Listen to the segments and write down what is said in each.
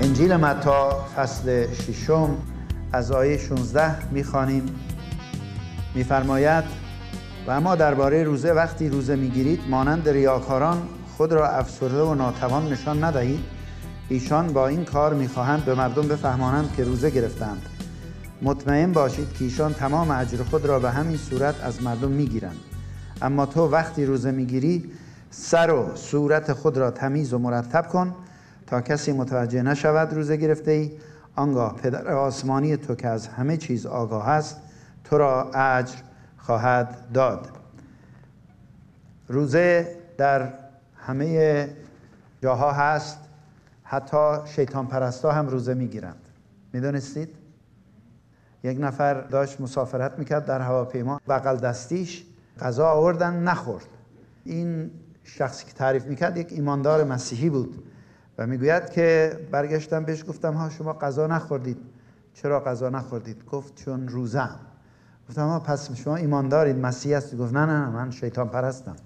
انجیل متی فصل 6 از آیه 16 می‌خوانیم. می‌فرماید: و اما درباره روزه وقتی روزه می‌گیرید مانند ریاکاران خود را افسرده و ناتوان نشان ندهید. ایشان با این کار می‌خواهند به مردم بفهمانند که روزه گرفتند. مطمئن باشید که ایشان تمام اجر خود را به همین صورت از مردم می‌گیرند. اما تو وقتی روزه می‌گیری سر و صورت خود را تمیز و مرتب کن تا کسی متوجه نشود روزه گرفته ای. آنگاه پدر آسمانی تو که از همه چیز آگاه است تو را اجر خواهد داد. روزه در همه جاها هست، حتی شیطان پرستا هم روزه میگیرند. میدونستید؟ یک نفر داشت مسافرت میکرد در هواپیما، بغل دستیش غذا آوردن نخورد. این شخصی که تعریف میکرد یک ایماندار مسیحی بود و میگوید که برگشتم بهش گفتم ها شما غذا نخوردید. چرا غذا نخوردید؟ گفت چون روزه‌ام. گفتم ها پس شما ایماندارید، مسیحی هستید؟ گفت نه من شیطان پرستم.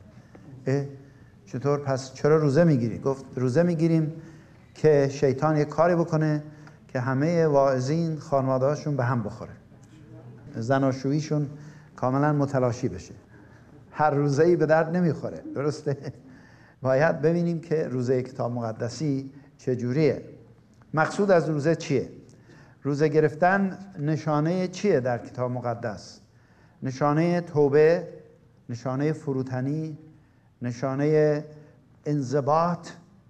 چطور پس چرا روزه میگیری؟ گفت روزه میگیریم که شیطان یک کاری بکنه که همه واعظین خانواده‌هاشون به هم بخوره، زناشوییشون کاملا متلاشی بشه. هر روزه‌ای به درد نمیخوره. درسته؟ باید ببینیم که روزه کتاب مقدسی چجوریه. مقصود از روزه چیه؟ روزه گرفتن نشانه چیه در کتاب مقدس؟ نشانه توبه، نشانه فروتنی، نشانه انضباط،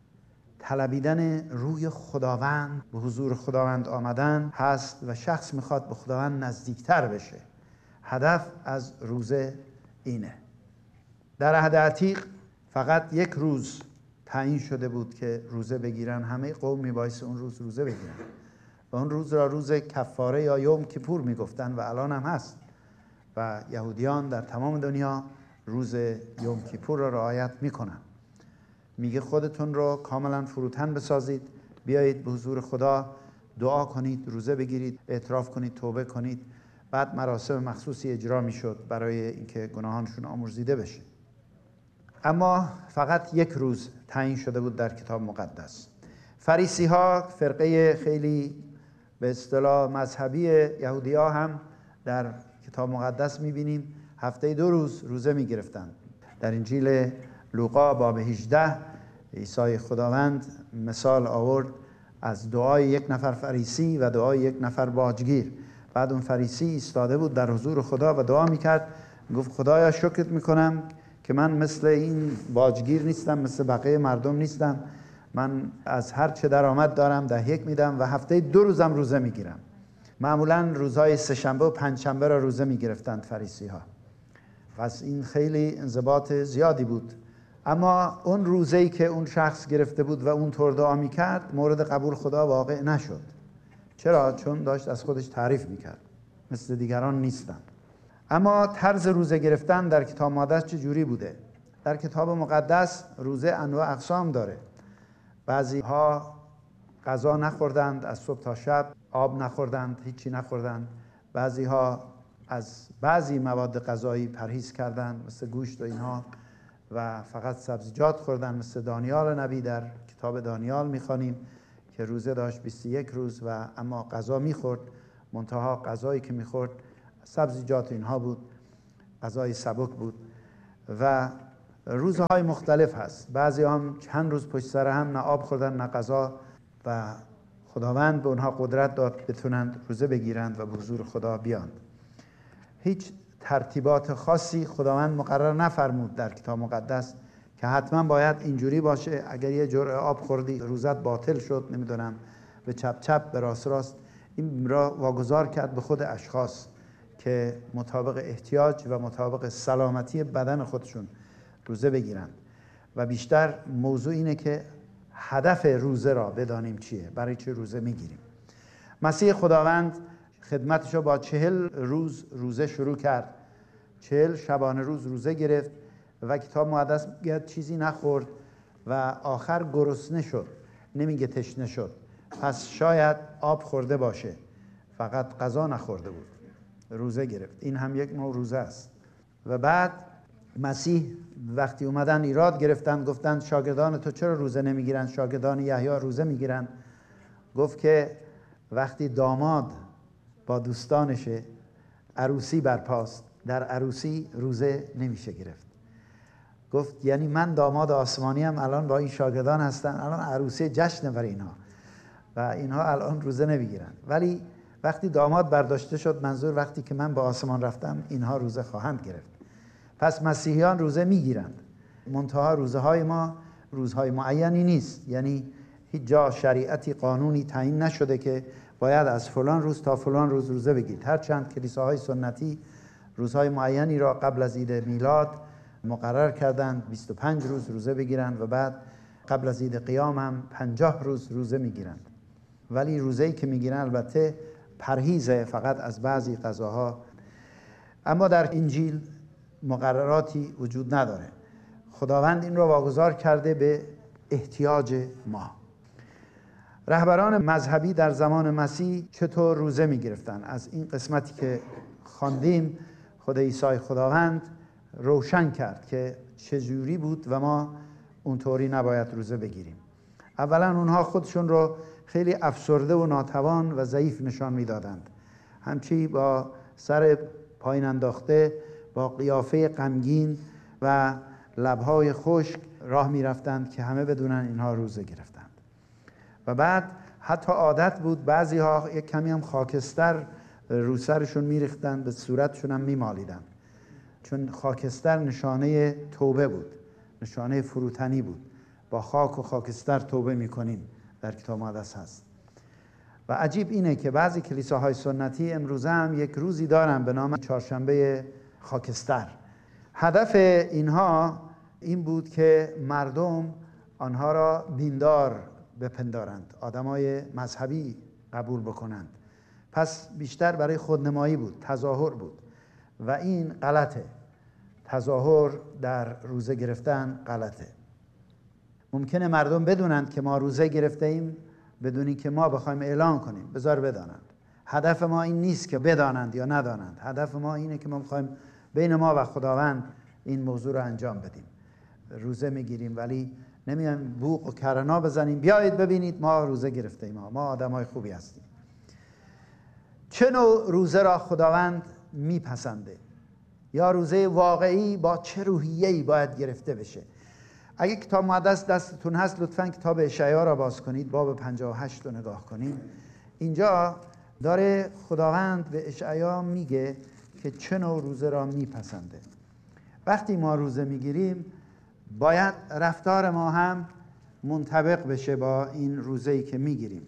طلبیدن روی خداوند، به حضور خداوند آمدن هست و شخص میخواد به خداوند نزدیکتر بشه. هدف از روزه اینه. در عهد عتیق فقط یک روز تعیین شده بود که روزه بگیرن. همه قوم میبایست اون روز روزه بگیرن و اون روز را روز کفاره یا یوم کیپور میگفتن و الان هم هست و یهودیان در تمام دنیا روز یوم کیپور را رعایت میکنن. میگه خودتون رو کاملا فروتن بسازید، بیایید به حضور خدا دعا کنید، روزه بگیرید، اعتراف کنید، توبه کنید. بعد مراسم مخصوصی اجرا میشد برای اینکه گناهانشون آمرزیده بشه. اما فقط یک روز تعیین شده بود در کتاب مقدس. فریسی ها، فرقه خیلی به اصطلاح مذهبی یهودی‌ها، هم در کتاب مقدس میبینیم هفته 2 روز روزه میگرفتند. در انجیل لوقا باب 18 عیسی خداوند مثال آورد از دعای یک نفر فریسی و دعای یک نفر باجگیر. بعد اون فریسی ایستاده بود در حضور خدا و دعا میکرد، گفت خدایا شکرت میکنم که من مثل این باجگیر نیستم، مثل بقیه مردم نیستم. من از هر چه درآمد دارم 10 میدم و هفته 2 روزم روزه میگیرم. معمولا روزهای 3 شنبه و 5 شنبه را روزه میگرفتند فریسی ها. پس این خیلی انضباط زیادی بود. اما اون روزه‌ای که اون شخص گرفته بود و اون طور دعا میکرد مورد قبول خدا واقع نشد. چرا؟ چون داشت از خودش تعریف میکرد، مثل دیگران نیستم. اما طرز روزه گرفتن در کتاب مقدس چجوری بوده؟ در کتاب مقدس روزه انواع اقسام داره. بعضی ها غذا نخوردند از صبح تا شب، آب نخوردند، هیچی نخوردند. بعضی ها از بعضی مواد غذایی پرهیز کردند مثل گوشت و اینها و فقط سبزیجات خوردند، مثل دانیال نبی. در کتاب دانیال میخوانیم که روزه داشت 21 روز و اما غذا میخورد، منتها غذایی که میخورد سبزیجات اینها بود، غذای سبک بود. و روزهای مختلف هست. بعضی هم چند روز پشت سر هم نه آب خوردن نه غذا و خداوند به اونها قدرت داد بتونند روزه بگیرند و به حضور خدا بیاند. هیچ ترتیبات خاصی خداوند مقرر نفرمود در کتاب مقدس که حتما باید اینجوری باشه. اگر یه جرعه آب خوردی روزت باطل شد، نمیدونم به چپ چپ به راست راست. این را واگذار کرد به خود اشخاص که مطابق احتیاج و مطابق سلامتی بدن خودشون روزه بگیرند. و بیشتر موضوع اینه که هدف روزه را بدانیم چیه، برای چه روزه میگیریم. مسیح خداوند خدمتش رو با 40 روز روزه شروع کرد. 40 شبانه روز روزه گرفت و کتاب مقدس میگه چیزی نخورد و آخر گرسنه شد، نمیگه تشنه شد. پس شاید آب خورده باشه، فقط غذا نخورده بود، روزه گرفت. این هم یک نوع روزه است. و بعد مسیح وقتی اومدن ایراد گرفتن، گفتن شاگردان تو چرا روزه نمیگیرن؟ شاگردان یحیی روزه میگیرن. گفت که وقتی داماد با دوستانشه عروسی برپاست، در عروسی روزه نمیشه گرفت. گفت یعنی من داماد آسمانی هم الان با این شاگردان هستن، الان عروسی جشن برای اینها و اینها الان روزه نمیگیرن، ولی وقتی داماد برداشته شد، منظور وقتی که من به آسمان رفتم، اینها روزه خواهند گرفت. پس مسیحیان روزه میگیرند، منتها روزه های ما روزهای معینی نیست، یعنی هیچ جا شریعتی قانونی تعیین نشده که باید از فلان روز تا فلان روز روزه بگیرید. هرچند کلیساهای سنتی روزهای معینی را قبل از عید میلاد مقرر کردند 25 روز روزه بگیرند و بعد قبل از عید قیام هم 50 روز روزه میگیرند، ولی روزه‌ای که میگیرن البته پرهیزه فقط از بعضی غذاها. اما در انجیل مقرراتی وجود نداره. خداوند این رو واگذار کرده به احتیاج ما. رهبران مذهبی در زمان مسیح چطور روزه میگرفتن؟ از این قسمتی که خواندیم خود عیسی خداوند روشن کرد که چجوری بود و ما اونطوری نباید روزه بگیریم. اولا اونها خودشون رو خیلی افسرده و ناتوان و ضعیف نشان میدادند، همچی با سر پایین انداخته، با قیافه غمگین و لبهای خشک راه میرفتند که همه بدونن اینها روزه گرفتند. و بعد حتی عادت بود بعضی ها یک کمی هم خاکستر رو سرشون میریختند، به صورتشون هم میمالیدند، چون خاکستر نشانه توبه بود، نشانه فروتنی بود. با خاک و خاکستر توبه میکنیم در کتاب مقدس هست. و عجیب اینه که بعضی کلیساهای سنتی امروزه هم یک روزی دارن به نام چهارشنبه خاکستر. هدف اینها این بود که مردم آنها را دیندار بپندارند، آدمای مذهبی قبول بکنند. پس بیشتر برای خودنمایی بود، تظاهر بود و این غلطه. تظاهر در روزه گرفتن غلطه. ممکنه مردم بدونند که ما روزه گرفته ایم بدونی که ما بخوایم اعلان کنیم، بذار بدانند. هدف ما این نیست که بدانند یا ندانند، هدف ما اینه که ما بخوایم بین ما و خداوند این موضوع رو انجام بدیم. روزه میگیریم ولی نمیایم بوق و کرنا بزنیم بیایید ببینید ما روزه گرفته ایم، ما آدمای خوبی هستیم. چه نوع روزه را خداوند میپسنده؟ یا روزه واقعی با چه روحیه‌ای باید گرفته بشه؟ اگه کتاب مقدس دستتون هست لطفاً کتاب اشعیا را باز کنید، باب 58 رو نگاه کنید. اینجا داره خداوند به اشعیا میگه که چه نوع روزه را میپسنده. وقتی ما روزه میگیریم باید رفتار ما هم منطبق بشه با این روزه‌ای که میگیریم.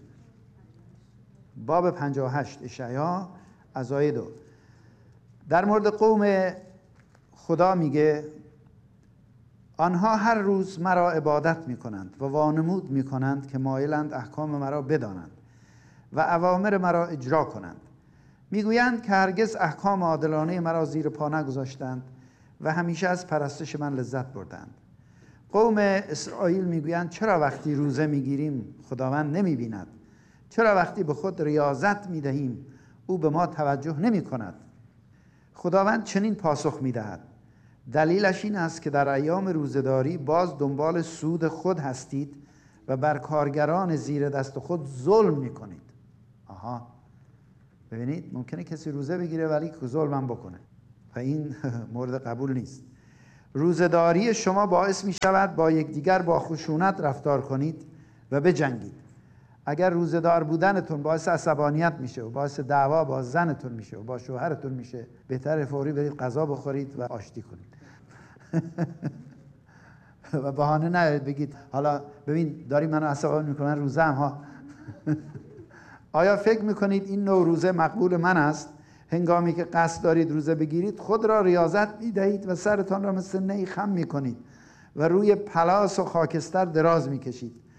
باب 58 اشعیا از آیه 2 در مورد قوم خدا میگه آنها هر روز مرا عبادت میکنند و وانمود میکنند که مایلند احکام مرا بدانند و اوامر مرا اجرا کنند. میگویند که هرگز احکام عادلانه مرا زیر پا نگذاشتند و همیشه از پرستش من لذت بردند. قوم اسرائیل میگویند چرا وقتی روزه میگیریم خداوند نمیبیند؟ چرا وقتی به خود ریاضت میدهیم او به ما توجه نمی کند؟ خداوند چنین پاسخ میدهد دلیلش این است که در ایام روزه‌داری باز دنبال سود خود هستید و بر کارگران زیر دست خود ظلم میکنید. آها، ببینید ممکنه کسی روزه بگیره ولی که ظلم هم بکنه و این مورد قبول نیست. روزه‌داری شما باعث می شود با یکدیگر با خشونت رفتار کنید و بجنگید. اگر روزه‌دار بودنتون باعث عصبانیت میشه و باعث دعوا با زنتون میشه و با شوهرتون میشه، بهتره فوری برید غذا بخورید و آشتی کنید. و بهانه نیارید بگید حالا ببین داری منو عصبانی میکنی، من روزه ام ها. آیا فکر میکنید این نوع روزه مقبول من است؟ هنگامی که قصد دارید روزه بگیرید خود را ریاضت میدهید و سرتان را مثل نی خم میکنید و روی پلاس و خاکستر دراز میکشید